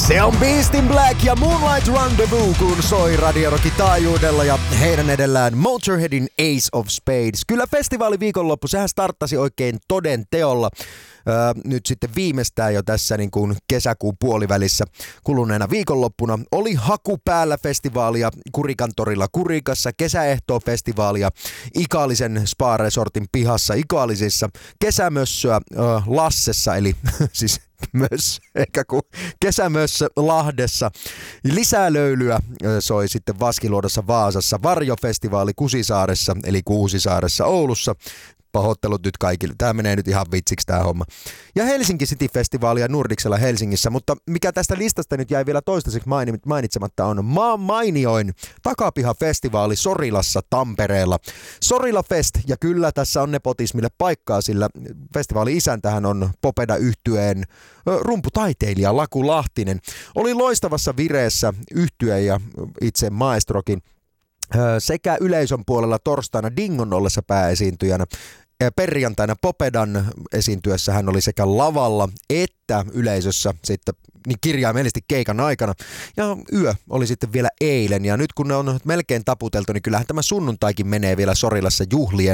Se on Beast in Black ja Moonlight Rendezvous, kun soi Radio Rockin taajuudella ja heidän edellään Motorheadin Ace of Spades. Kyllä festivaali viikonloppu, sehän starttasi oikein toden teolla. Nyt sitten viimeistään jo tässä niin kuin kesäkuun puolivälissä kuluneena viikonloppuna oli haku päällä festivaalia Kurikantorilla Kurikassa, kesäehtoo-festivaalia Ikaalisen Spa-resortin pihassa Ikaalisissa, kesämössöä Lassessa, eli siis kesämössö Lahdessa, lisää löylyä soi sitten Vaskiluodossa Vaasassa, Varjofestivaali Kusisaaressa eli Kuusisaaressa Oulussa. Pahoittelut nyt kaikille. Tämä menee nyt ihan vitsiksi tämä homma. Ja Helsinki City-festivaalia Nordicsella Helsingissä, mutta mikä tästä listasta nyt jäi vielä toistaiseksi mainitsematta on maan mainioin takapihafestivaali Sorilassa Tampereella. Sorila Fest, ja kyllä tässä on nepotismille paikkaa, sillä festivaalin isäntähän on Popeda-yhtyeen rumputaiteilija Laku Lahtinen. Oli loistavassa vireessä yhtye ja itse maestrokin sekä yleisön puolella torstaina Dingon ollessa pääesiintyjänä. Perjantaina Popedan esiintyessä hän oli sekä lavalla että yleisössä sitten niin kirjaimellisesti keikan aikana. Ja yö oli sitten vielä eilen. Ja nyt kun ne on melkein taputeltu, niin kyllähän tämä sunnuntaikin menee vielä Sorilassa juhlien